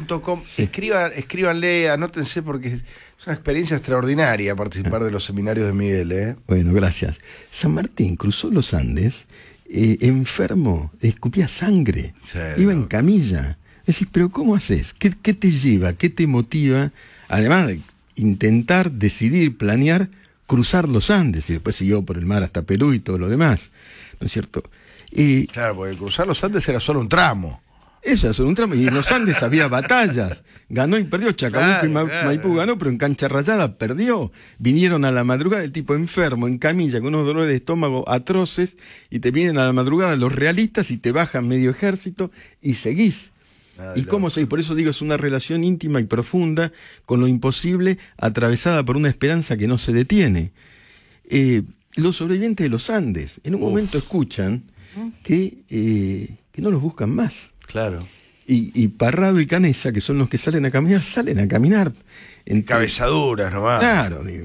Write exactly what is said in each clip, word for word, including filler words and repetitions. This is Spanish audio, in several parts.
punto com. Sí. Escriban, escríbanle, anótense porque es una experiencia extraordinaria participar de los seminarios de Miguel, ¿eh? Bueno, gracias. San Martín cruzó los Andes, eh, enfermo, escupía sangre, sí, iba no. en camilla. Decís, pero ¿cómo haces? ¿Qué, qué te lleva? ¿Qué te motiva? Además de intentar, decidir, planear, cruzar los Andes, y después siguió por el mar hasta Perú y todo lo demás, ¿no es cierto? Y, claro, porque cruzar los Andes era solo un tramo. Eso era solo un tramo, y en los Andes había batallas, ganó y perdió, Chacabuco claro, y Ma claro. Maipú ganó, pero en cancha rayada perdió. Vinieron a la madrugada, el tipo enfermo, en camilla, con unos dolores de estómago atroces, y te vienen a la madrugada los realistas y te bajan medio ejército y seguís. Ah, ¿Y cómo seguís? Por eso digo, es una relación íntima y profunda con lo imposible, atravesada por una esperanza que no se detiene. Eh, los sobrevivientes de los Andes, en un Uf. momento escuchan que, eh, que no los buscan más. Claro. Y, y Parrado y Canesa, que son los que salen a caminar, salen a caminar. En cabezaduras nomás. Claro, y,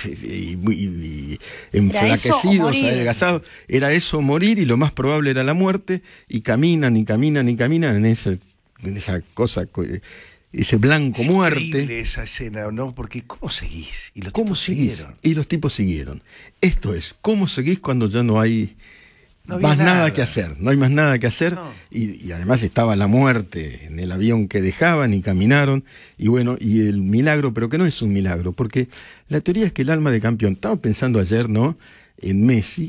y, y, y enflaquecidos, adelgazados. Era eso, morir, y lo más probable era la muerte, y caminan, y caminan, y caminan en ese... en esa cosa, ese blanco es muerte. Increíble esa escena, ¿no? Porque ¿cómo seguís? Y los ¿Cómo tipos seguís? siguieron. Y los tipos siguieron. Esto es, ¿cómo seguís cuando ya no hay no más nada. nada que hacer? No hay más nada que hacer. No. Y, y además estaba la muerte en el avión que dejaban y caminaron. Y bueno, y el milagro, pero que no es un milagro, porque la teoría es que el alma de campeón, estaba pensando ayer, ¿no? En Messi,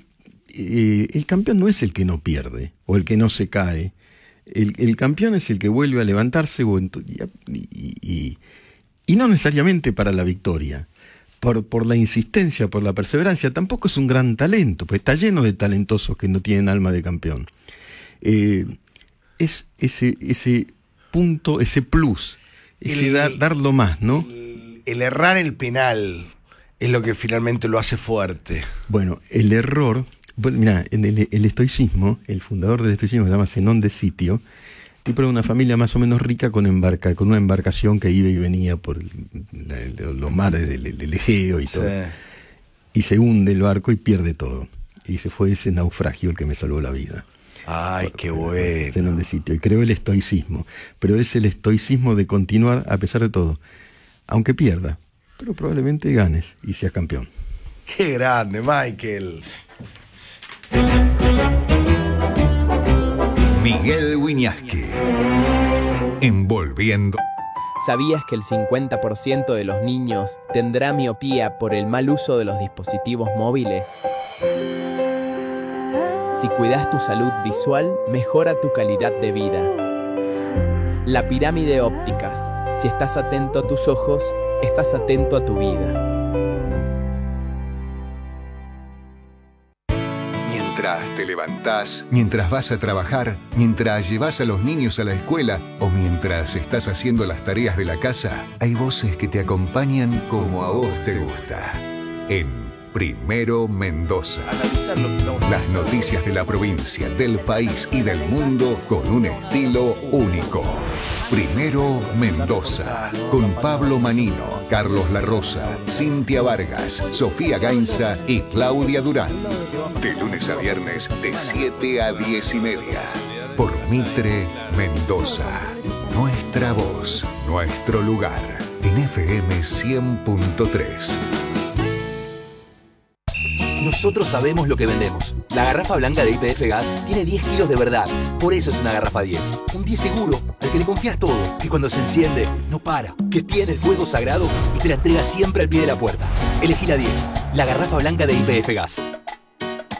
eh, el campeón no es el que no pierde o el que no se cae. El, el campeón es el que vuelve a levantarse y, y, y, y no necesariamente para la victoria, por, por la insistencia, por la perseverancia. Tampoco es un gran talento, pues está lleno de talentosos que no tienen alma de campeón. Eh, es ese, ese punto, ese plus, ese el, dar, darlo más, ¿no? El, el errar el penal es lo que finalmente lo hace fuerte. Bueno, el error... Bueno, mira, en el, el estoicismo, el fundador del estoicismo se llama Zenón de Sitio, tipo de una familia más o menos rica con embarca, con una embarcación que iba y venía por el, la, los mares del, del Egeo y todo. Sí. Y se hunde el barco y pierde todo. Y se fue ese naufragio el que me salvó la vida. Ay, por, qué bueno. Zenón de Sitio. Y creó el estoicismo. Pero es el estoicismo de continuar a pesar de todo. Aunque pierda, pero probablemente ganes y seas campeón. Qué grande, Michael. Miguel Wiñaski, envolviendo. ¿Sabías que el cincuenta por ciento de los niños tendrá miopía por el mal uso de los dispositivos móviles? Si cuidas tu salud visual, mejora tu calidad de vida. La pirámide ópticas. Si estás atento a tus ojos, estás atento a tu vida. Mientras te levantás, mientras vas a trabajar, mientras llevas a los niños a la escuela o mientras estás haciendo las tareas de la casa, hay voces que te acompañan como a vos te gusta. En Primero Mendoza. Las noticias de la provincia, del país y del mundo con un estilo único. Primero Mendoza, con Pablo Manino, Carlos La Rosa, Cintia Vargas, Sofía Gainza y Claudia Durán. De lunes a viernes, de siete a diez y media. Por Mitre Mendoza. Nuestra voz, nuestro lugar. En F M cien punto tres. Nosotros sabemos lo que vendemos. La garrafa blanca de Y P F Gas tiene diez kilos de verdad. Por eso es una garrafa diez. Un diez seguro, al que le confías todo. Y cuando se enciende, no para. Que tiene el fuego sagrado y te la entrega siempre al pie de la puerta. Elegí la diez, la garrafa blanca de Y P F Gas.